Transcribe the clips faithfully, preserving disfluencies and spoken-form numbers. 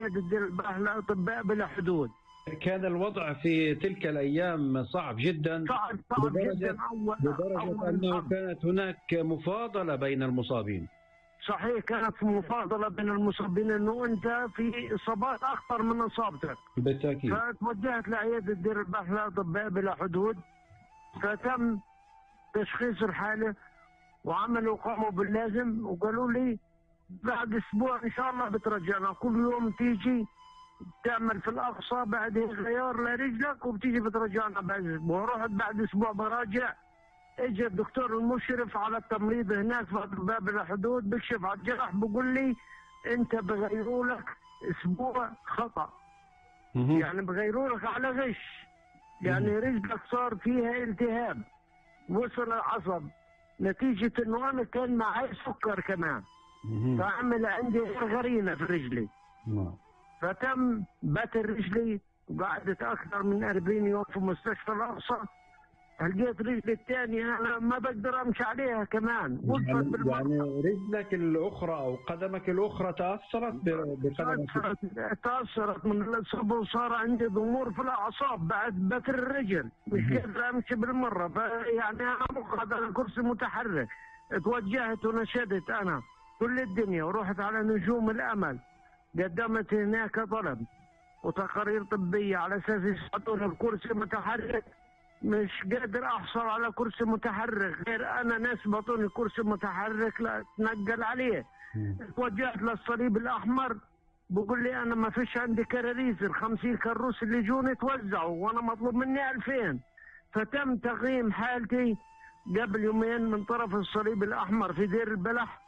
عيادة دير البلح لأطباء بلا حدود. كان الوضع في تلك الأيام صعب جدا، صعب صعب لدرجة, جدا. أول لدرجة أول أنه صعب. كانت هناك مفاضلة بين المصابين. صحيح، كانت مفاضلة بين المصابين إنه أنت في إصابات أخطر من إصابتك. بالتأكيد. فتوجهت لعيادة دير البلح لأطباء بلا حدود، فتم تشخيص الحالة وعملوا قاموا باللازم، وقالوا لي بعد أسبوع إن شاء الله بترجعنا. كل يوم تيجي تعمل في الأقصى بعدين غيار لرجلك وبتيجي بترجعنا بعد أسبوع. رحت بعد أسبوع براجع، اجى الدكتور المشرف على التمريض هناك في أطباء بلا حدود بكشف على الجرح، بقول لي أنت بغيروا لك أسبوع خطأ. يعني بغيروا لك على غش، يعني رجلك صار فيها التهاب وصل العصب، نتيجة إنه أنا كان معي سكر كمان، فعمل عندي غرينة في رجلي. فتم بتر رجلي وقعدت أكثر من أربعين يوم في مستشفى الأقصى. لقيت رجلي الثانية أنا ما بقدر أمشي عليها كمان. يعني, يعني رجلك الأخرى أو قدمك الأخرى تأثرت بقدمك؟ تأثرت, تأثرت من الإصابة، وصار عندي ضمور في الأعصاب بعد بتر الرجل، مش قادر أمشي بالمرة. يعني أنا مقعد على كرسي متحرك. توجهت ونشدت أنا كل الدنيا ورحت على نجوم الأمل، قدمت هناك طلب وتقارير طبية على أساس يساعدون الكرسي متحرك. مش قادر أحصل على كرسي متحرك، غير أنا ناس بطوني كرسي متحرك لا أتنقل عليه. توجهت للصليب الأحمر، بقول لي أنا ما فيش عندي كراريس، الخمسين كروس اللي جوني توزعوا وأنا مطلوب مني ألفين. فتم تقييم حالتي قبل يومين من طرف الصليب الأحمر في دير البلح،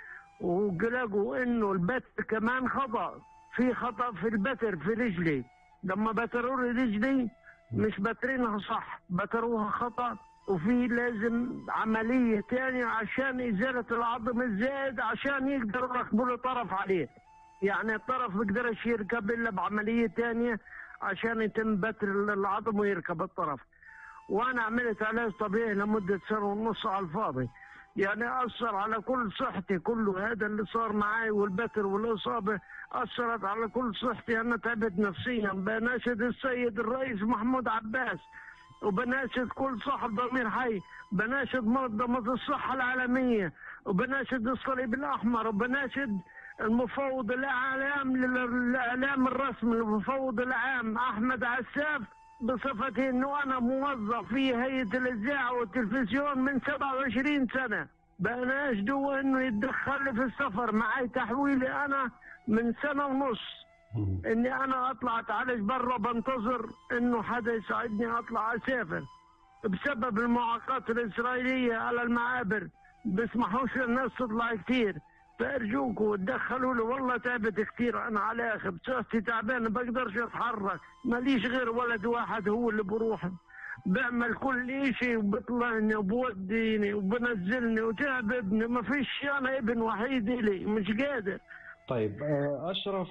وقلقوا إنه البتر كمان خطأ، في خطأ في البتر في رجلي. لما بتروا لي رجلي مش بترينها صح، بتروها خطأ، وفي لازم عملية تانية عشان إزالة العظم الزائد عشان يقدروا يركبوا له طرف عليه. يعني الطرف ما يقدرش يركب إلا بعملية تانية عشان يتم بتر العظم ويركب الطرف. وأنا عملت علاج طبيعي لمدة سنة ونص على الفاضي، يعني أثر على كل صحتي. كله هذا اللي صار معي والبتر والإصابة أثرت على كل صحتي. أنا تعبت نفسيا. بناشد السيد الرئيس محمود عباس، وبناشد كل صاحب ضمير حي، بناشد منظمة الصحة العالمية، وبناشد الصليب الأحمر، وبناشد المفوض الإعلام للإعلام الرسمي، المفوض العام أحمد عساف، بصفتي إنه أنا موظف في هيئة الإذاعة والتلفزيون من سبعة وعشرين سنة. بناشده إنه يتدخل في السفر. معي تحويلي أنا من سنة ونص إني أنا أطلع أتعالج برا، بنتظر إنه حدا يساعدني أطلع أسافر. بسبب المعاقات الإسرائيلية على المعابر بيسمحوش للناس تطلع كتير. فأرجوكوا تدخلوا لي، والله تعبت كتير أنا على آخر، صحتي تعبانة بقدرش أتحرك، ماليش غير ولد واحد هو اللي بروح بعمل كل إشي وبطلعني وبوديني وبنزلني وتعب ابني، ما فيش أنا ابن وحيد إلي مش قادر. طيب أشرف،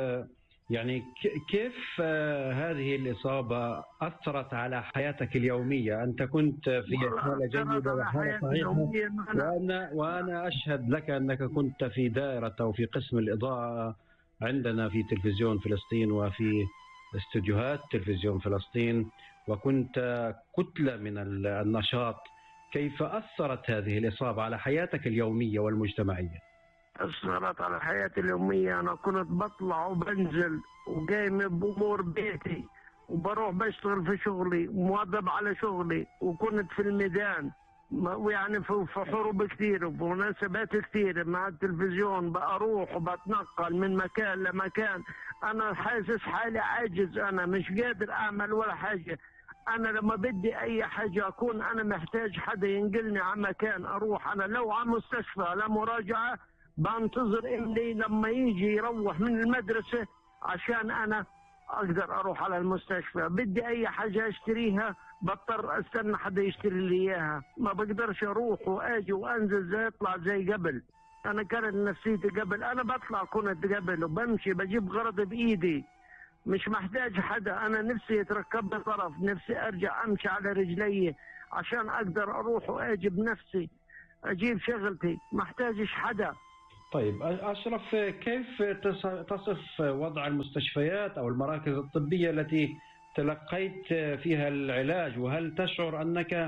يعني كيف هذه الإصابة أثرت على حياتك اليومية؟ أنت كنت في حالة جيدة وحالة صحيحة، وأنا, وأنا أشهد لك أنك كنت في دائرة أو في قسم الإضاءة عندنا في تلفزيون فلسطين وفي استوديوهات تلفزيون فلسطين، وكنت كتلة من النشاط. كيف أثرت هذه الإصابة على حياتك اليومية والمجتمعية؟ أثرت على حياتي اليومية. أنا كنت بطلع وبنزل وقايم بأمور بيتي وبروح بشتغل في شغلي ومواظب على شغلي، وكنت في الميدان ويعني في حروب كثير ومناسبات كثير مع التلفزيون، بأروح وبتنقل من مكان لمكان. أنا حاسس حالي عاجز، أنا مش قادر أعمل ولا حاجة. أنا لما بدي أي حاجة أكون أنا محتاج حدا ينقلني على مكان أروح. أنا لو على مستشفى على مراجعة بنتظر ابني لما يجي يروح من المدرسة عشان أنا أقدر أروح على المستشفى. بدي أي حاجة أشتريها بضطر أستنى حدا يشتري لي إياها، ما بقدرش أروح وأجي وأنزل زي أطلع زي قبل. أنا كانت نفسيتي قبل، أنا بطلع كنت قبل وبمشي بجيب غرض بإيدي، مش محتاج حدا. أنا نفسي يتركب لي طرف، نفسي أرجع أمشي على رجلي عشان أقدر أروح وأجي بنفسي أجيب شغلتي، محتاجش حدا. طيب أشرف، كيف تصف وضع المستشفيات أو المراكز الطبية التي تلقيت فيها العلاج، وهل تشعر أنك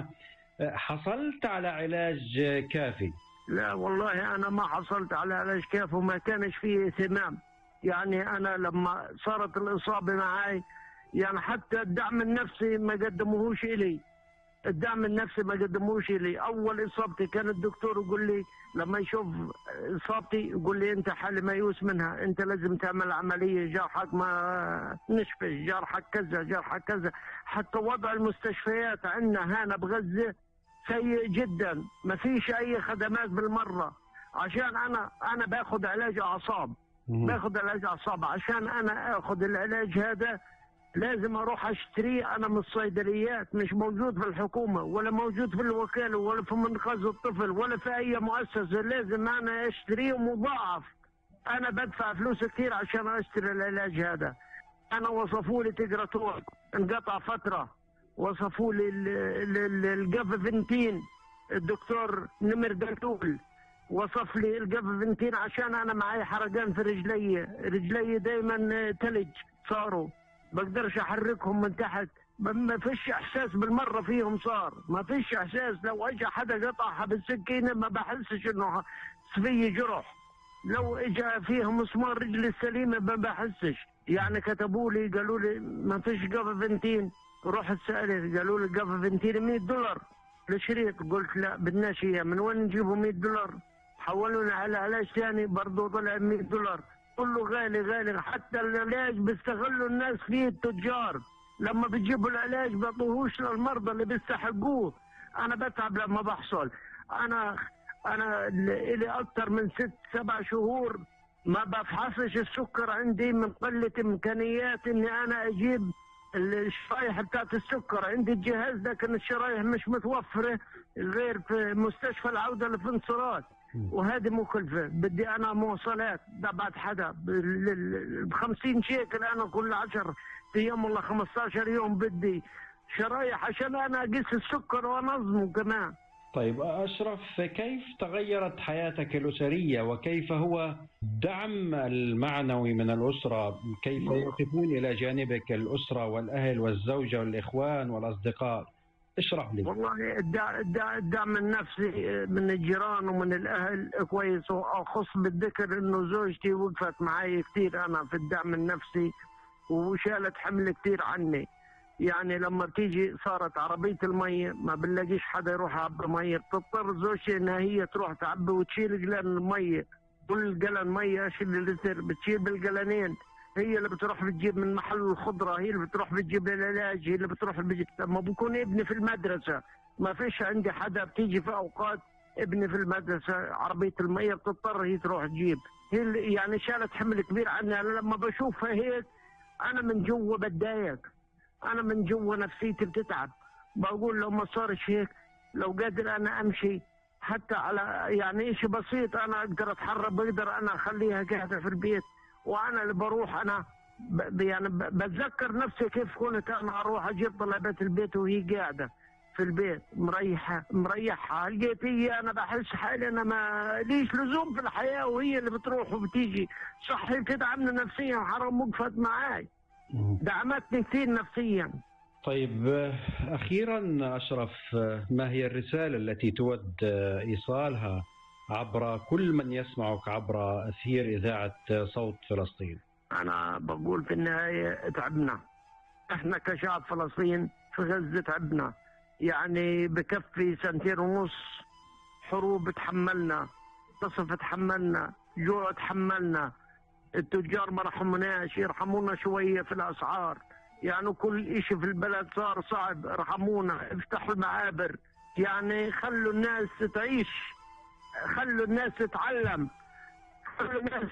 حصلت على علاج كافي؟ لا والله أنا ما حصلت على علاج كافي وما كانش فيه اهتمام. يعني أنا لما صارت الإصابة معي يعني حتى الدعم النفسي ما قدموهوش إلي، الدعم النفسي ما قدموش لي. اول اصابتي كان الدكتور يقول لي لما يشوف اصابتي يقول لي انت حالي ميؤوس منها، انت لازم تعمل عمليه، جرحك ما نشفش، جرحك كذا جرحك كذا. حتى وضع المستشفيات عندنا هنا بغزه سيء جدا، ما فيش اي خدمات بالمره. عشان انا انا باخذ علاج اعصاب، باخذ علاج اعصاب عشان انا اخذ العلاج هذا لازم اروح اشتريه انا من الصيدليات، مش موجود في الحكومه ولا موجود في الوكاله ولا في منقذ الطفل ولا في اي مؤسسه، لازم انا اشتريه مضاعف. انا بدفع فلوس كثير عشان اشتري العلاج هذا. انا وصفوا لي تجراتور انقطع فتره، وصفوا لي الجافافنتين، الدكتور نمر دلتول وصف لي الجافافنتين عشان انا معي حرقان في رجلي، رجلي دايما تلج صاروا بقدرش احركهم من تحت، ما فيش احساس بالمره فيهم، صار ما فيش احساس. لو اجى حدا قطعها بالسكينه ما بحسش انه في جرح، لو اجى فيهم مسمار رجلي السليمه ما بحسش. يعني كتبوا لي قالوا لي ما فيش جافافنتين، رحت سالت قالوا لي جافافنتين مية دولار الشريط، قلت لا بدناش اياه، من وين نجيبوا مية دولار؟ حولونا على علاج ثاني برضه طلع مية دولار، كله غالي غالي. حتى العلاج بيستغلوا الناس فيه التجار، لما بيجيبوا العلاج بيعطوهوش للمرضى اللي بيستحقوه. انا بتعب لما بحصل، انا انا لي اكثر من ست سبع شهور ما بفحصش السكر عندي من قله امكانيات اني انا اجيب الشرايح بتاعت السكر. عندي الجهاز لكن الشرايح مش متوفره غير في مستشفى العوده اللي في انصارات، وهذه مكلفه. بدي انا مواصلات بعد حدا ب خمسين شيكل انا كل عشر ايام ولا خمستاشر يوم بدي شرايح عشان انا اقيس السكر وانظمه كمان. طيب أشرف، كيف تغيرت حياتك الأسرية وكيف هو الدعم المعنوي من الأسرة؟ كيف يقفون إلى جانبك الأسرة والأهل والزوجة والإخوان والأصدقاء؟ اشرح لي. والله الدعم النفسي من الجيران ومن الأهل كويس، وأخص بالذكر إنه زوجتي وقفت معي كثير أنا في الدعم النفسي وشالت حمل كثير عني. يعني لما بتيجي صارت عربية المية ما بنلاقيش حدا يروح يعبي مية، بتضطر زوجتي انها هي تروح تعبي وتشيل قلن المية، كل قلن مية اشيل اللتر بتشيل بالقلنين، هي اللي بتروح بتجيب من محل الخضرة، هي اللي بتروح بتجيب العلاج، هي اللي بتروح بتجيب. لما بكون ابني في المدرسة ما فيش عندي حدا، بتيجي في اوقات ابني في المدرسة عربية المية بتضطر هي تروح تجيب، هي اللي يعني شالت حمل كبير عني. انا لما بشوفها هيك انا من جوا بتضايق، أنا من جوا نفسيتي بتتعب. بقول لو ما صارش هيك، لو قادر أنا أمشي حتى على يعني شيء بسيط أنا أقدر أتحرك، بقدر أنا أخليها قاعدة في البيت وأنا اللي بروح. أنا ب يعني بتذكر نفسي كيف كنت أنا أروح أجيب طلبات البيت وهي قاعدة في البيت مريحة مريحة. لقيت هي أنا بحس حالي أنا ما ليش لزوم في الحياة، وهي اللي بتروح وبتيجي. صحي بتدعمني نفسيا، حرام وقفت معاي دعمتني كثير نفسيا. طيب أخيرا أشرف، ما هي الرسالة التي تود إيصالها عبر كل من يسمعك عبر أثير إذاعة صوت فلسطين؟ أنا بقول في النهاية تعبنا، إحنا كشعب فلسطين في غزة تعبنا، يعني بكفي سنتين ونص حروب تحملنا، قصف تحملنا، جوع تحملنا، التجار ما رحموناش، يرحمونا شوية في الأسعار، يعني كل إشي في البلد صار صعب، رحمونا، افتحوا المعابر، يعني خلوا الناس تعيش، خلوا الناس تتعلم، خلوا الناس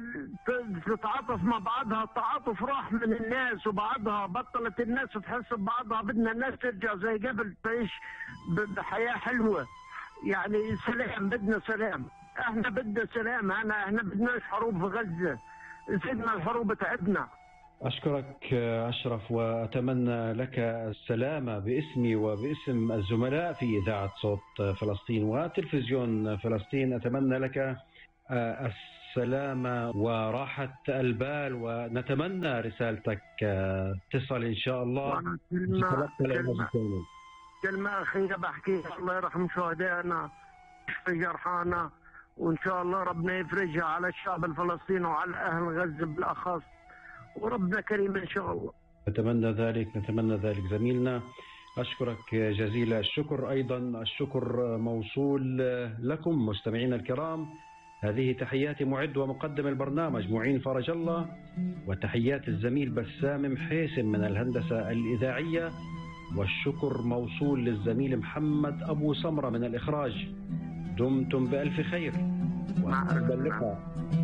تتعاطف مع بعضها. التعاطف راح من الناس وبعضها، بطلت الناس تحس ببعضها. بدنا الناس ترجع زي قبل تعيش بحياة حلوة، يعني سلام، بدنا سلام، احنا بدنا سلام، احنا احنا بدناش حروب في غزة، زدنا الحروب تعبنا. أشكرك أشرف، وأتمنى لك السلامة باسمي وباسم الزملاء في إذاعة صوت فلسطين وتلفزيون فلسطين. أتمنى لك السلامة وراحة البال، ونتمنى رسالتك تصل إن شاء الله. كلمة, كلمة, كلمة أخيرة بحكيها، الله يرحم شهدائنا ويشفي جرحانا، وإن شاء الله ربنا يفرجها على الشعب الفلسطيني وعلى أهل غزة بالأخص، وربنا كريم إن شاء الله. نتمنى ذلك، نتمنى ذلك زميلنا. أشكرك جزيل الشكر. أيضا الشكر موصول لكم مستمعينا الكرام. هذه تحيات معد ومقدم البرنامج معين فرج الله، وتحيات الزميل بسام محيسن من الهندسة الإذاعية، والشكر موصول للزميل محمد أبو سمرة من الإخراج. دمتم بألف خير وحسب اللقاء.